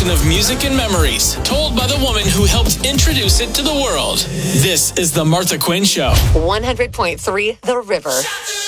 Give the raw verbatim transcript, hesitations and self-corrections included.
collection of music and memories told by the woman who helped introduce it to the world. This is The Martha Quinn Show. one hundred point three The River.